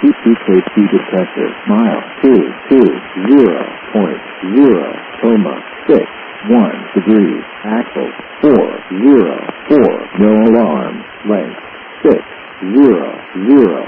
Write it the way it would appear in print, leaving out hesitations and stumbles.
PKT detector. Mile 220.0, 61 degrees. Axle 404. No alarm. Length 600.